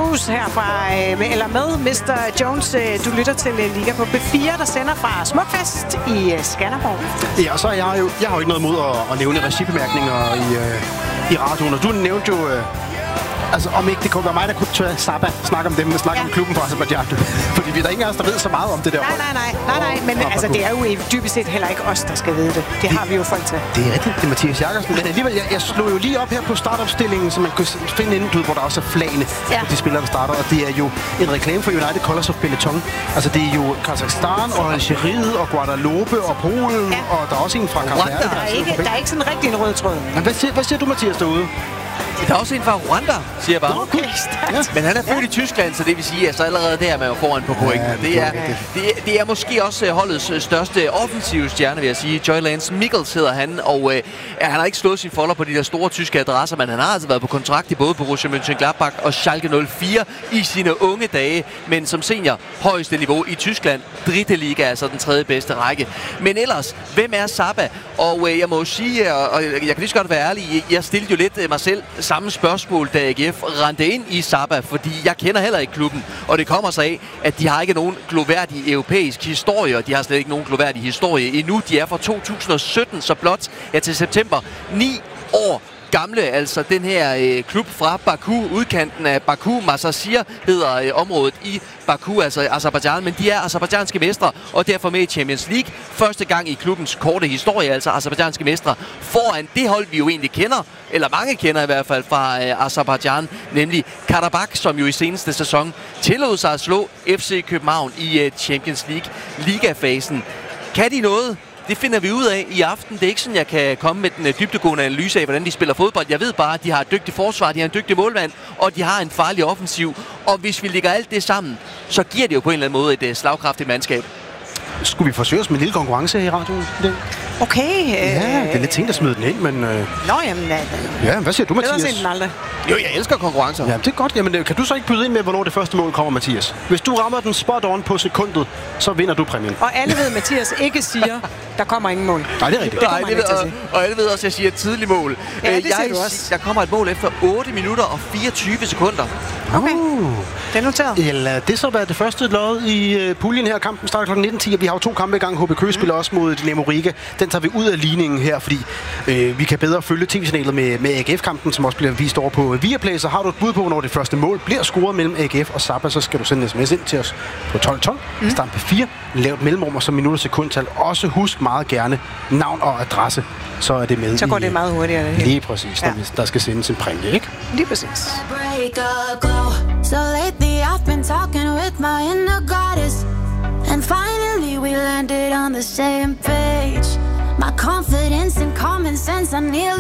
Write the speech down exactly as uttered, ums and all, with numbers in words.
Blues her fra, øh, eller med mister Jones. Øh, du lytter til øh, Liga på B fire, der sender fra Smukfest i øh, Skanderborg. Ja, så er jeg jo, jeg har jo ikke noget imod at, at nævne regibemærkninger i, øh, i radioen, og du nævnte jo... Øh, Altså, om ikke det kunne være mig, der kunne tørre Sabah snakke om dem, og snakke ja. om klubben fra Aserbajdsjan. Fordi vi er der ingen af os, der ved så meget om det der. Nej, nej, nej. nej, nej. Men og, altså, det er jo dybest set heller ikke os, der skal vide det. Det har vi jo folk til. Det er rigtigt, det er Mathias Jakobsen. Men alligevel, jeg, jeg slog jo lige op her på startopstillingen, så man kunne finde inden, hvor der også er flagene, ja. de spillere, der starter. Og det er jo en reklame for United Colors of Benetton. Altså, det er jo Kazakhstan og Algeriet og Guadeloupe og Polen, ja. og der er også en fra Kap Verde. Der er ikke, der er ikke sådan rigtig en rød tråd. Men hvad siger, hvad siger du, Mathias, derude? Der er også en fra Rwanda, siger jeg bare. Okay, ja. Men han er født i Tyskland, så det vil sige, at så allerede der er man jo foran på point. Ja, det, det, er, det, er, det er måske også holdets største offensive stjerne, vil jeg sige. Joy Lance Michels hedder han, og øh, han har ikke slået sin folder på de der store tyske adresser, men han har altså været på kontrakt i både Borussia Mönchengladbach og Schalke nul fire i sine unge dage. Men som senior, højeste niveau i Tyskland. Dritte Liga, altså den tredje bedste række. Men ellers, hvem er Sabah? Og øh, jeg må sige, og, og jeg kan lige så godt være ærlig, jeg stillede jo lidt øh, mig selv samme spørgsmål, da A G F rendte ind i Sabah, fordi jeg kender heller ikke klubben, og det kommer sig af, at de har ikke nogen gloværdig europæisk historie, og de har slet ikke nogen gloværdig historie endnu. De er fra to tusind og sytten, så blot ja, til september, ni år gamle, altså den her øh, klub fra Baku, udkanten af Baku, Masasir hedder øh, området i Baku, altså Aserbajdsjan, men de er aserbajdsjanske mestre, og derfor med i Champions League. Første gang i klubbens korte historie, altså aserbajdsjanske mestre, foran det hold, vi jo egentlig kender, eller mange kender i hvert fald fra øh, Aserbajdsjan, nemlig Karabakh, som jo i seneste sæson tillod sig at slå F C København i øh, Champions League ligafasen. Kan de noget? Det finder vi ud af i aften. Det er ikke sådan, jeg kan komme med den dybdegående analyse af, hvordan de spiller fodbold. Jeg ved bare, at de har et dygtigt forsvar, de har en dygtig målmand, og de har en farlig offensiv. Og hvis vi lægger alt det sammen, så giver det jo på en eller anden måde et slagkraftigt mandskab. Skulle vi forsøge os med en lille konkurrence i radioen? Okay. Øh... Ja, det er lidt ting, der smider den ind, men... Øh... Nå, jamen... Øh... Ja, hvad siger du, Mathias? Det er den aldrig. Jo, jeg elsker konkurrencer. Ja, det er godt. Jamen, kan du så ikke byde ind med, hvornår det første mål kommer, Mathias? Hvis du rammer den spot on på sekundet, så vinder du præmien. Og alle ved, Mathias ikke siger, der kommer ingen mål. Nej, det er rigtigt. Det Nej, det ved, og, og alle ved også, at jeg siger et tidligt mål. Ja, det jeg, siger du også. Der kommer et mål efter otte minutter og fireogtyve sekunder. Okay, uh. det er noteret. Eller det så være det første lod i uh, puljen her. Kampen starter klokken nitten ti, og vi har jo to kampe i gang. H B Køge spiller mm. også mod Dynamo Riga. Den tager vi ud af ligningen her, fordi øh, vi kan bedre følge tv-signalet med, med A G F-kampen, som også bliver vist over på Viaplay. Så har du et bud på, når det første mål bliver scoret mellem A G F og Sabah, så skal du sende en sms ind til os på tolv tolv. Mm. Stampe fire, lav et mellemrum og så minut og sekundtal. Også husk meget gerne navn og adresse, så er det med. Så går i, det meget hurtigere. Det lige præcis, ja. der, der skal sendes en præmie, ikke? Lige præcis. So lately I've been talking with my inner goddess, and finally we landed on the same page. My confidence and common sense are nearly